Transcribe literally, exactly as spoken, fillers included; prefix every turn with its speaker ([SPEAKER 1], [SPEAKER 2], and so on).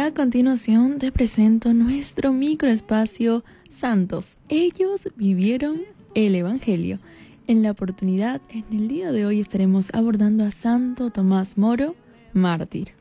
[SPEAKER 1] a continuación te presento nuestro microespacio Santos. Ellos vivieron el Evangelio. En la oportunidad, en el día de hoy estaremos abordando a Santo Tomás Moro, mártir.